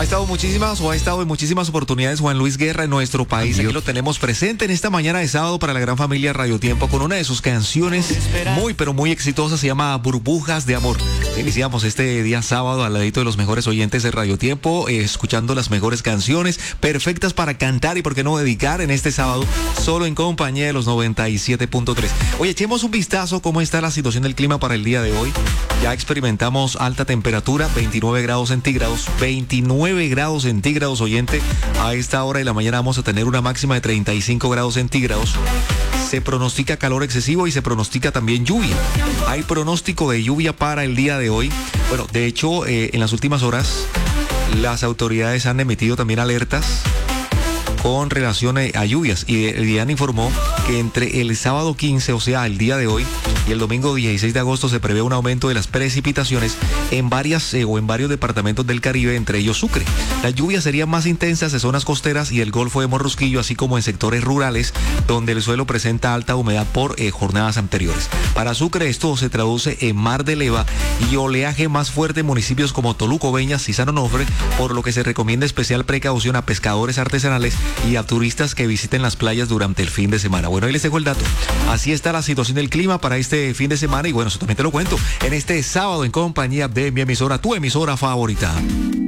Ha estado en muchísimas oportunidades Juan Luis Guerra en nuestro país. Aquí lo tenemos presente en esta mañana de sábado para la gran familia Radio Tiempo con una de sus canciones muy pero muy exitosas, se llama Burbujas de Amor. Iniciamos este día sábado al ladito de los mejores oyentes de Radio Tiempo, escuchando las mejores canciones perfectas para cantar y por qué no dedicar en este sábado, solo en compañía de los 97.3. Oye, echemos un vistazo cómo está la situación del clima para el día de hoy. Ya experimentamos alta temperatura, 29 grados centígrados, 29 grados centígrados, oyente. A esta hora de la mañana vamos a tener una máxima de 35 grados centígrados. Se pronostica calor excesivo y se pronostica también lluvia. Hay pronóstico de lluvia para el día de hoy. Bueno, de hecho, en las últimas horas, las autoridades han emitido también alertas con relación a lluvias, y el DIAN informó que entre el sábado 15, o sea, el día de hoy, y el domingo 16 de agosto se prevé un aumento de las precipitaciones en varios departamentos del Caribe, entre ellos Sucre. Las lluvias serían más intensas en zonas costeras y el Golfo de Morrosquillo, así como en sectores rurales donde el suelo presenta alta humedad por jornadas anteriores. Para Sucre esto se traduce en mar de leva y oleaje más fuerte en municipios como Toluca, Oveñas y San Onofre, por lo que se recomienda especial precaución a pescadores artesanales y a turistas que visiten las playas durante el fin de semana. Bueno, ahí les dejo el dato. Así está la situación del clima para este fin de semana y bueno, eso también te lo cuento en este sábado en compañía de mi emisora, tu emisora favorita.